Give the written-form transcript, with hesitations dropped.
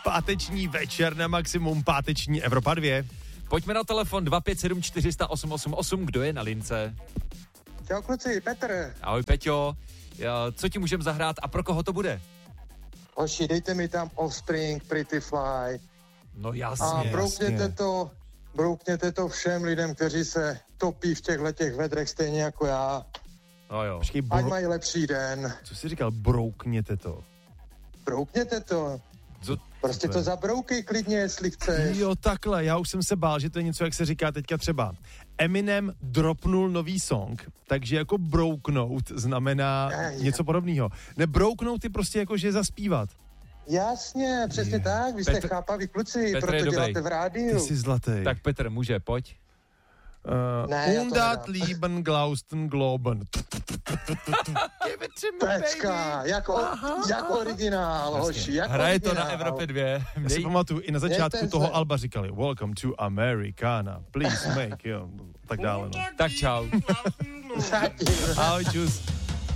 Páteční večer na maximum, páteční Evropa 2. Pojďme na telefon 257 400 888, kdo je na lince? Čau kluci, Petr. Ahoj Peťo, co ti můžeme zahrát a pro koho to bude? Hoši, dejte mi tam Offspring, Pretty Fly. No jasně. A broukněte to všem lidem, kteří se topí v těchto vedrech stejně jako já. No jo. Počkej, Ať mají lepší den. Co jsi říkal, broukněte to? Broukněte to. Prostě to zabroukej klidně, jestli chceš. Jo, takhle, já už jsem se bál, že to je něco, jak se říká teďka třeba. Eminem dropnul nový song, takže jako brouknout znamená něco podobného. Nebrouknout je prostě jako, že zaspívat. Jasně, přesně tak, vy jste chápaví kluci, proto děláte v rádiu. Ty jsi zlatý. Tak Petr, může, pojď. Undat Lieben Glausten Globen. Pecka, jako originál, hoši, jako hraje originál. to na Evropě 2. Já si pamatuju, i na začátku toho alba říkali Welcome to Americana, please make, jo, tak dále. No. Tak čau. Ahoj, čus.